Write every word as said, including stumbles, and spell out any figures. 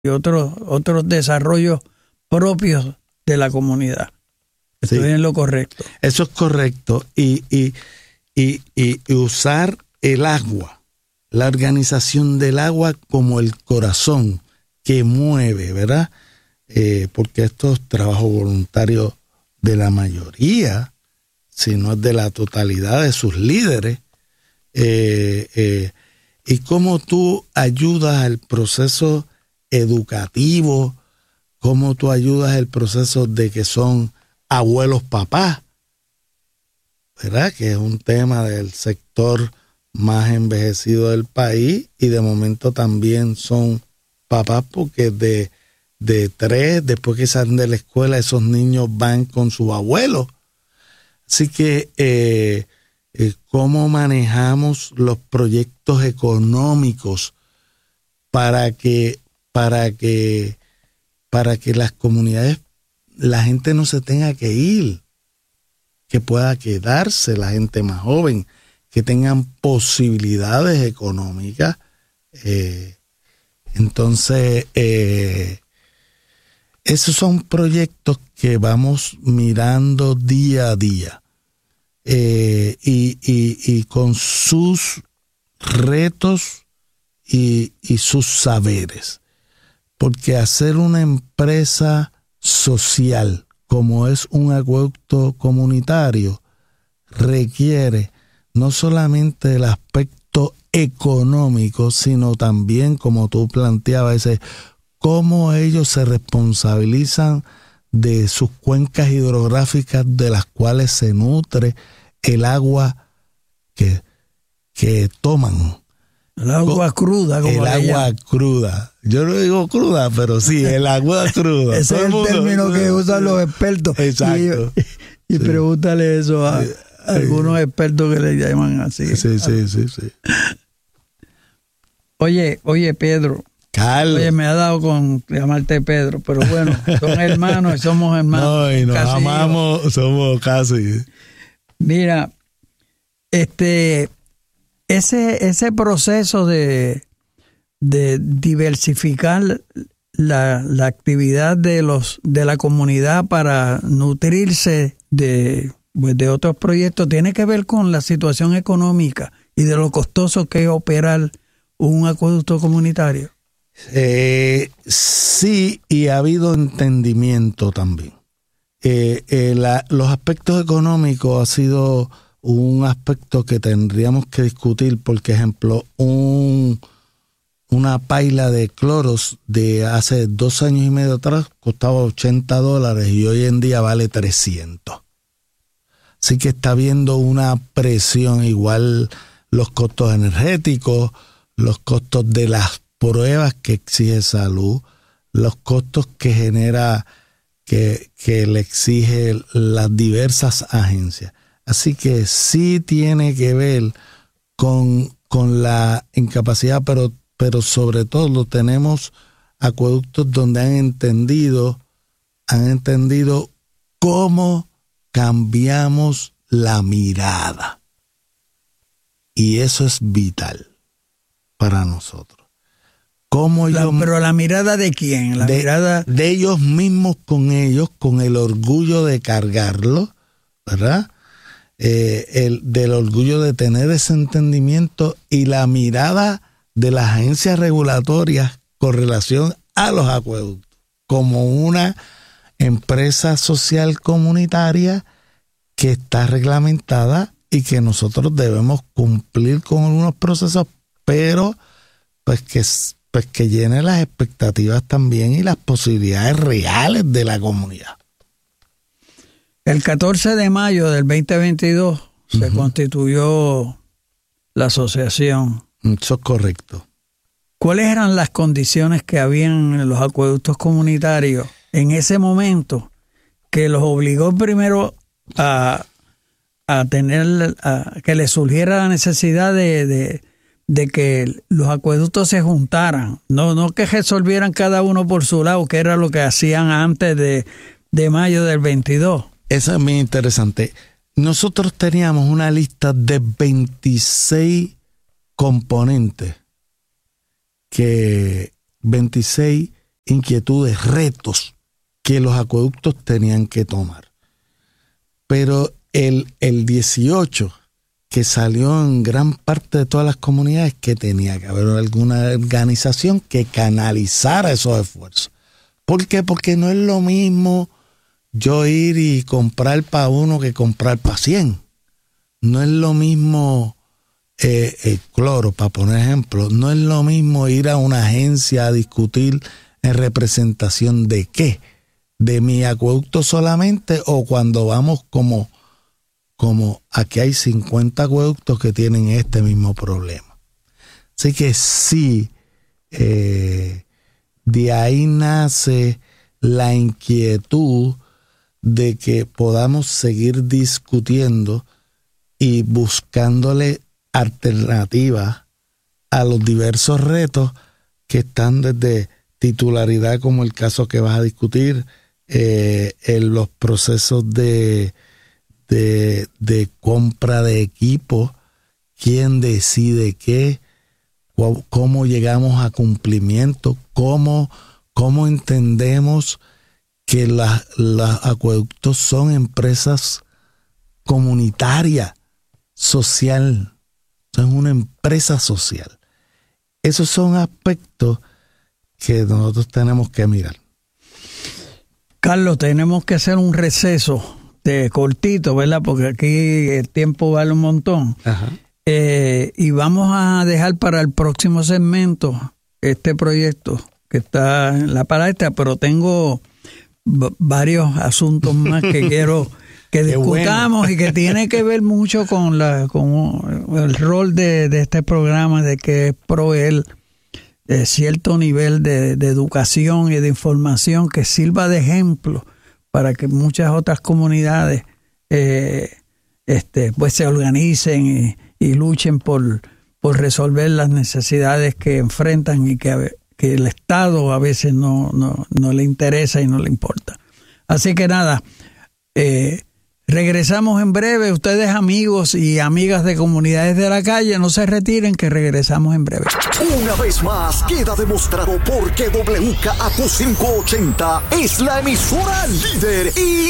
y otros, otros desarrollos propios de la comunidad. Estoy sí. en lo correcto. Eso es correcto. Y, y, y, y, y usar el agua, la organización del agua como el corazón que mueve, ¿verdad? Eh, porque esto es trabajo voluntario de la mayoría, si no es de la totalidad de sus líderes. Eh, eh, y cómo tú ayudas al proceso educativo, cómo tú ayudas el proceso de que son abuelos papás, ¿verdad? Que es un tema del sector más envejecido del país, y de momento también son papás porque de, de tres, después que salen de la escuela, esos niños van con sus abuelos. Así que eh, eh, cómo manejamos los proyectos económicos para que, para que, para que las comunidades, la gente no se tenga que ir, que pueda quedarse la gente más joven, que tengan posibilidades económicas. Eh, entonces, eh, esos son proyectos que vamos mirando día a día, eh, y, y, y con sus retos y, y sus saberes. Porque hacer una empresa social como es un acueducto comunitario requiere no solamente el aspecto económico, sino también, como tú planteabas, ese, cómo ellos se responsabilizan de sus cuencas hidrográficas de las cuales se nutre el agua que, que toman. El agua cruda, como el agua llaman. cruda. Yo no digo cruda, pero sí, el agua cruda. Ese es el mundo, término que usan los expertos. Exacto. Y, y sí. pregúntale eso a sí. algunos expertos que le llaman así. Sí, sí, sí, sí. Oye, oye, Pedro. Carlos. Oye, me ha dado con llamarte Pedro, pero bueno, son hermanos y somos hermanos. No, y nos casi amamos, yo. somos casi. Mira, este, ese, ese proceso de, de diversificar la, la actividad de los de la comunidad para nutrirse de, pues, de otros proyectos tiene que ver con la situación económica y de lo costoso que es operar un acueducto comunitario. Eh, sí, y ha habido entendimiento también. Eh, eh, la, los aspectos económicos ha sido un aspecto que tendríamos que discutir, por ejemplo, un, una paila de cloros de hace dos años y medio atrás costaba ochenta dólares y hoy en día vale trescientos. Así que está habiendo una presión, igual los costos energéticos, los costos de las pruebas que exige salud, los costos que genera, que, que le exige las diversas agencias. Así que sí tiene que ver con, con la incapacidad, pero, pero sobre todo tenemos acueductos donde han entendido, han entendido cómo cambiamos la mirada. Y eso es vital para nosotros. ¿Cómo la, yo, pero la mirada de quién? La de, mirada de ellos mismos con ellos, con el orgullo de cargarlo, ¿verdad? Eh, el, del orgullo de tener ese entendimiento y la mirada de las agencias regulatorias con relación a los acueductos, como una empresa social comunitaria que está reglamentada y que nosotros debemos cumplir con algunos procesos, pero pues que pues que llene las expectativas también y las posibilidades reales de la comunidad. El catorce de mayo del veinte veintidós uh-huh. se constituyó la asociación. Eso es correcto. ¿Cuáles eran las condiciones que habían en los acueductos comunitarios en ese momento que los obligó primero a, a tener, a, que les surgiera la necesidad de, de de que los acueductos se juntaran, no, no que resolvieran cada uno por su lado, que era lo que hacían antes de, de mayo del veintidós? Eso es muy interesante. Nosotros teníamos una lista de veintiséis componentes, que veintiséis inquietudes, retos que los acueductos tenían que tomar. Pero el, el dieciocho, que salió en gran parte de todas las comunidades, que tenía que haber alguna organización que canalizara esos esfuerzos. ¿Por qué? Porque no es lo mismo yo ir y comprar para uno que comprar para cien. No es lo mismo eh, el cloro, para poner ejemplo. No es lo mismo ir a una agencia a discutir en representación de qué. De mi acueducto solamente, o cuando vamos como, como aquí hay cincuenta acueductos que tienen este mismo problema. Así que sí, eh, de ahí nace la inquietud de que podamos seguir discutiendo y buscándole alternativas a los diversos retos que están desde titularidad, como el caso que vas a discutir, eh, en los procesos de, de, de compra de equipo, quién decide qué, cómo llegamos a cumplimiento, cómo, cómo entendemos que los acueductos son empresas comunitarias, social, son una empresa social. Esos son aspectos que nosotros tenemos que mirar. Carlos, tenemos que hacer un receso de cortito, ¿verdad? Porque aquí el tiempo vale un montón. Ajá. Eh, y vamos a dejar para el próximo segmento este proyecto que está en la palestra, pero tengo v- varios asuntos más que quiero que discutamos bueno. Y que tiene que ver mucho con la con el rol de, de este programa, de que es proveer eh, cierto nivel de, de educación y de información que sirva de ejemplo para que muchas otras comunidades eh, este, pues se organicen y y luchen por, por resolver las necesidades que enfrentan y que, que el Estado a veces no, no, no le interesa y no le importa. Así que nada, eh, regresamos en breve. Ustedes, amigos y amigas de Comunidades de la Calle, no se retiren, que regresamos en breve. Una vez más queda demostrado por qué W K A Q quinientos ochenta es la emisora líder y